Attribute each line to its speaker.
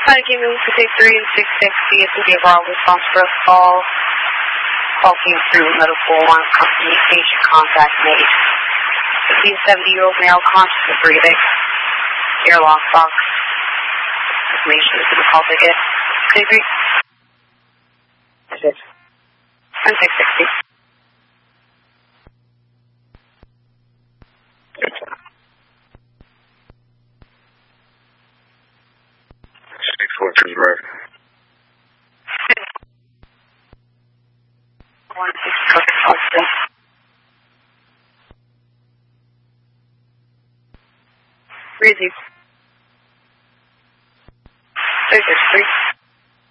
Speaker 1: Hi, give me 683 and 660. It's a overall response for a call. Call came through medical one company patient contact made. It be a 70-year-old male conscious of breathing. Air lock box. Information is in the call ticket. 683.
Speaker 2: 6.
Speaker 1: And 660.
Speaker 2: Good. 642 is right.
Speaker 1: 16. Breezy.